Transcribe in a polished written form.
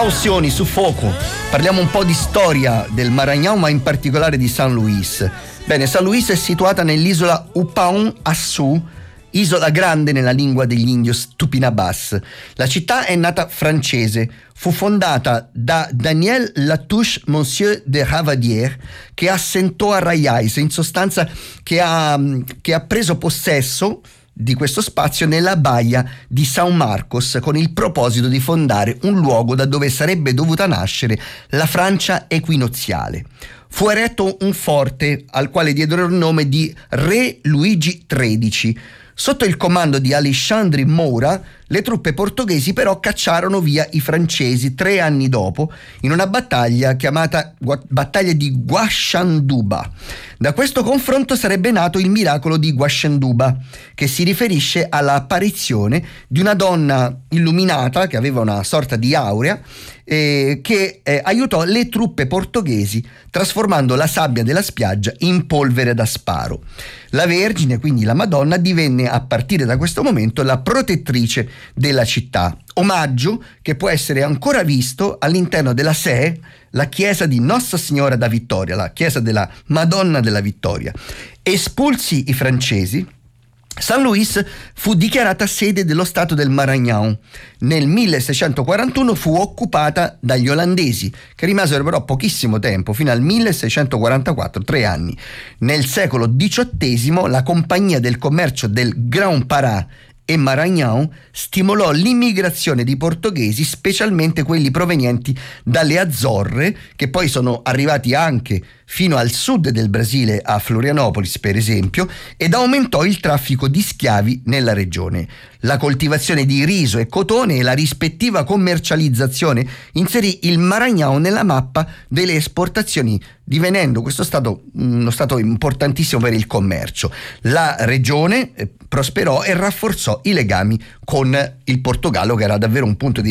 Auzioni su fuoco. Parliamo un po' di storia del Maranhão, ma in particolare di San Luis. Bene, San Luis è situata nell'isola Upão-Açu, isola grande nella lingua degli indios Tupinambás. La città è nata francese, fu fondata da Daniel Latouche Monsieur de Ravadier, che assentò a Raiais, in sostanza che ha preso possesso di questo spazio nella baia di São Marcos con il proposito di fondare un luogo da dove sarebbe dovuta nascere la Francia equinoziale. Fu eretto un forte al quale diedero il nome di Re Luigi XIII. Sotto il comando di Alexandre Moura, le truppe portoghesi però cacciarono via i francesi 3 anni dopo in una battaglia chiamata battaglia di Guaxanduba. Da questo confronto sarebbe nato il miracolo di Guaxanduba, che si riferisce all'apparizione di una donna illuminata che aveva una sorta di aurea che aiutò le truppe portoghesi trasformando la sabbia della spiaggia in polvere da sparo. La Vergine, quindi la Madonna, divenne a partire da questo momento la protettrice della città, omaggio che può essere ancora visto all'interno della Sé, la chiesa di Nostra Signora da Vittoria, la chiesa della Madonna della Vittoria. Espulsi i francesi, San Luis fu dichiarata sede dello Stato del Maranhão. Nel 1641 fu occupata dagli olandesi, che rimasero però pochissimo tempo, fino al 1644, 3 anni. Nel secolo XVIII la Compagnia del Commercio del Grão-Pará e Maranhão stimolò l'immigrazione di portoghesi, specialmente quelli provenienti dalle Azzorre, che poi sono arrivati anche fino al sud del Brasile, a Florianopolis per esempio, ed aumentò il traffico di schiavi nella regione. La coltivazione di riso e cotone e la rispettiva commercializzazione inserì il Maranhão nella mappa delle esportazioni, divenendo questo stato uno stato importantissimo per il commercio. La regione prosperò e rafforzò i legami con il Portogallo, che era davvero un punto di